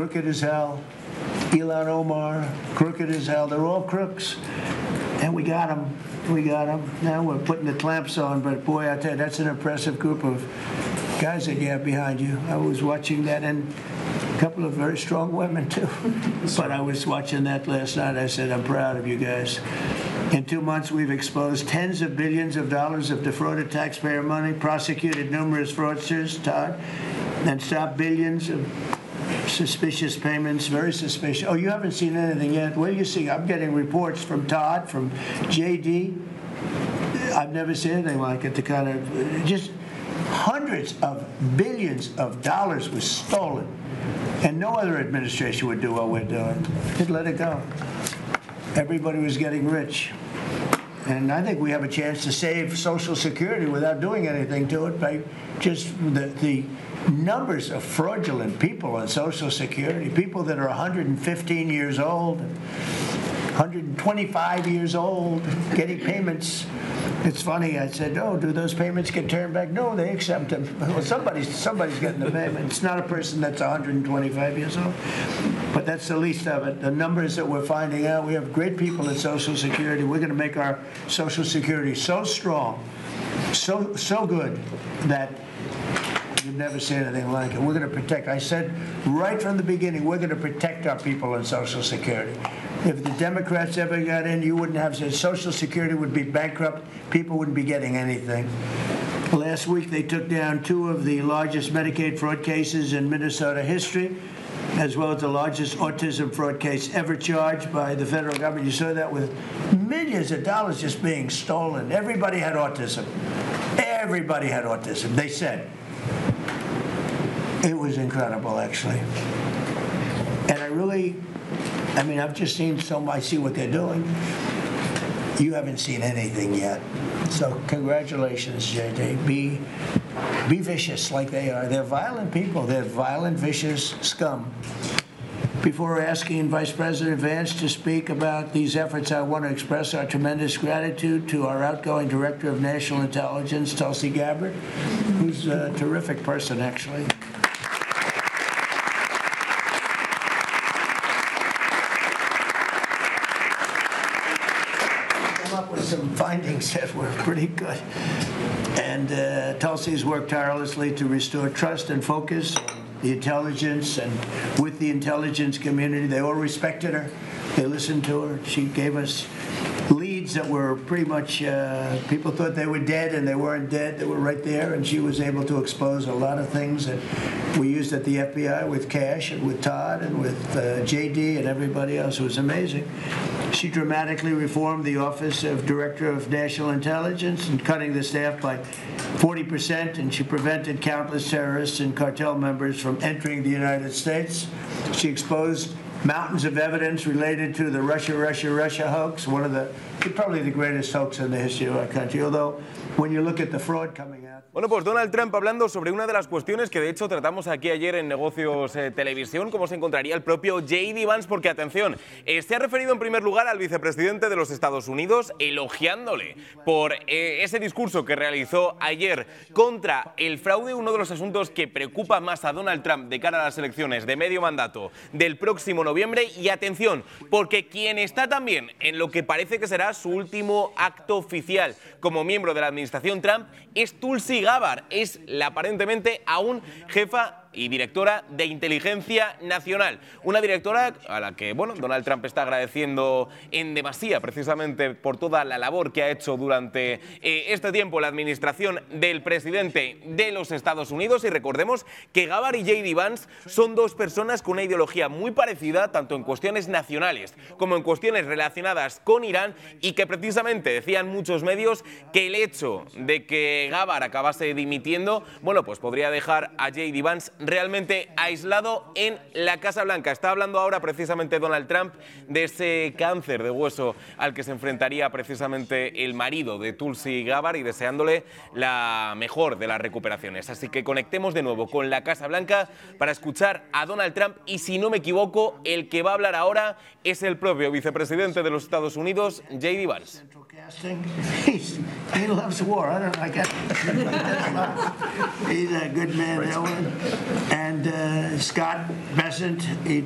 crooked as hell. Ilhan Omar, crooked as hell. They're all crooks. And we got them. We got them. Now we're putting the clamps on, but boy, I tell you, that's an impressive group of guys that you have behind you. I was watching that, and a couple of very strong women, too. But I was watching that last night. I said, I'm proud of you guys. In 2 months, we've exposed tens of billions of dollars of defrauded taxpayer money, prosecuted numerous fraudsters, Todd, and stopped billions of suspicious payments, very suspicious. Oh, you haven't seen anything yet? Well, you see, I'm getting reports from Todd, from JD. I've never seen anything like it. The kind of just hundreds of billions of dollars was stolen, and no other administration would do what we're doing. Just let it go. Everybody was getting rich. And I think we have a chance to save Social Security without doing anything to it by just the numbers of fraudulent people on Social Security, people that are 115 years old, 125 years old, getting payments. It's funny, I said, oh, do those payments get turned back? No, they accept them. Well, somebody's getting the payment. It's not a person that's 125 years old. But that's the least of it. The numbers that we're finding out, we have great people at Social Security. We're going to make our Social Security so strong, so good that you've never seen anything like it. We're going to protect. I said right from the beginning, we're going to protect our people on Social Security. If the Democrats ever got in, you wouldn't have said Social Security would be bankrupt. People wouldn't be getting anything. Last week, they took down 2 of the largest Medicaid fraud cases in Minnesota history, as well as the largest autism fraud case ever charged by the federal government. You saw that with millions of dollars just being stolen. Everybody had autism. Everybody had autism, they said. It was incredible, actually. And I've just seen I see what they're doing. You haven't seen anything yet. So congratulations, JD. Be vicious like they are. They're violent people. They're violent, vicious scum. Before asking Vice President Vance to speak about these efforts, I want to express our tremendous gratitude to our outgoing Director of National Intelligence, Tulsi Gabbard, who's a terrific person, actually. Some findings that were pretty good. And Tulsi's worked tirelessly to restore trust and focus on the intelligence, and with the intelligence community. They all respected her. They listened to her. She gave us leads that were pretty much, people thought they were dead, and they weren't dead. They were right there, and she was able to expose a lot of things that we used at the FBI with Cash and with Todd and with JD and everybody else. It was amazing. She dramatically reformed the Office of Director of National Intelligence and cutting the staff by 40%, and she prevented countless terrorists and cartel members from entering the United States. She exposed mountains of evidence related to the Russia hoax, probably the greatest hoax in the history of our country, although when you look at the fraud coming out. Bueno, pues Donald Trump hablando sobre una de las cuestiones que de hecho tratamos aquí ayer en Negocios Televisión, cómo se encontraría el propio J.D. Vance, porque atención, se ha referido en primer lugar al vicepresidente de los Estados Unidos, elogiándole por ese discurso que realizó ayer contra el fraude, uno de los asuntos que preocupa más a Donald Trump de cara a las elecciones de medio mandato del próximo noviembre. Y atención, porque quien está también en lo que parece que será su último acto oficial como miembro de la administración Trump es Tulsi Gabbard, es la aparentemente aún jefa y directora de Inteligencia Nacional. Una directora a la que, bueno, Donald Trump está agradeciendo en demasía precisamente por toda la labor que ha hecho durante este tiempo la administración del presidente de los Estados Unidos. Y recordemos que Gabbard y J.D. Vance son dos personas con una ideología muy parecida, tanto en cuestiones nacionales como en cuestiones relacionadas con Irán, y que precisamente decían muchos medios que el hecho de que Gabbard acabase dimitiendo, bueno, pues podría dejar a J.D. Vance realmente aislado en la Casa Blanca. Está hablando ahora precisamente Donald Trump de ese cáncer de hueso al que se enfrentaría precisamente el marido de Tulsi Gabbard y deseándole la mejor de las recuperaciones. Así que conectemos de nuevo con la Casa Blanca para escuchar a Donald Trump, y si no me equivoco, el que va a hablar ahora es el propio vicepresidente de los Estados Unidos, J.D. Vance. He loves war. I don't like it. He's a good man, that one. And Scott Bessent, he